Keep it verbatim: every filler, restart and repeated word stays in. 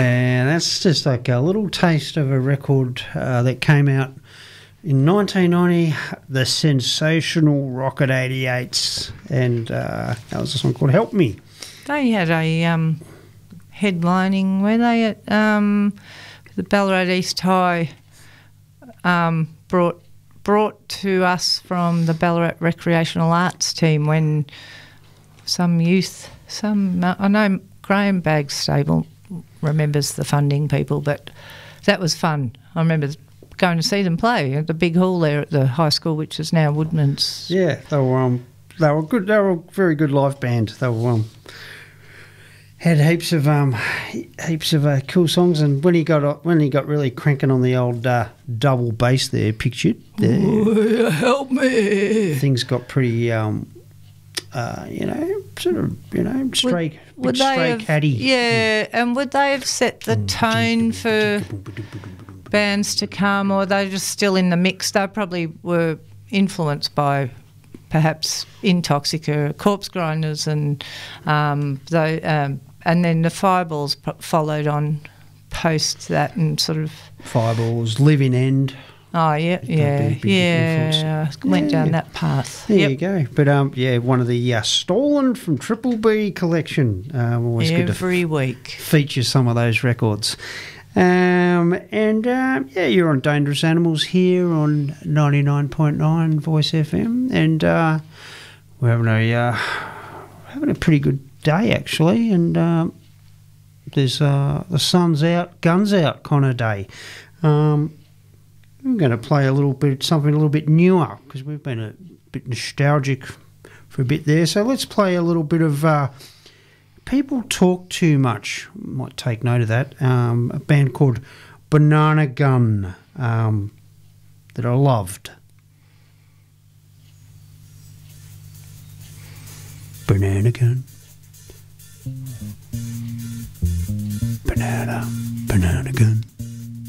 And that's just like a little taste of a record uh, that came out in nineteen ninety, the sensational Rocket eighty-eights, and uh, that was a song called Help Me. They had a um, headlining, were they, at um, the Ballarat East High, um, brought brought to us from the Ballarat Recreational Arts team when some youth, some I know Graham Baggs Stable remembers the funding people, but that was fun. I remember going to see them play at the big hall there at the high school, which is now Woodman's. Yeah, they were um, they were good. They were a very good live band. They were um, had heaps of um, heaps of uh, cool songs. And when he got when he got really cranking on the old uh, double bass there, pictured there, Ooh, help me. Things got pretty um, uh, you know, sort of you know, stray, would, would stray they have, caddy. Yeah, and would they have set the tone for bands to come, or they just still in the mix? They probably were influenced by perhaps Intoxica, Corpse Grinders, and um, they, um, and then the Fireballs followed on post that, and sort of Fireballs, Living End. Oh yeah, yeah, big, big yeah. Went yeah. down that path. There yep. you go. But um, yeah, one of the uh, Stolen from Triple B collection. Um, always Every good to f- week feature some of those records. Um, and um, yeah, you're on Dangerous Animals here on ninety-nine point nine Voice F M, and uh, we're having a uh, having a pretty good day actually. And um, there's uh, the sun's out, guns out kind of day. Um, I'm going to play a little bit, something a little bit newer, because we've been a bit nostalgic for a bit there. So let's play a little bit of uh, People Talk Too Much. Might take note of that. Um, a band called Banana Gun um, that I loved. Banana Gun. Banana, banana gun.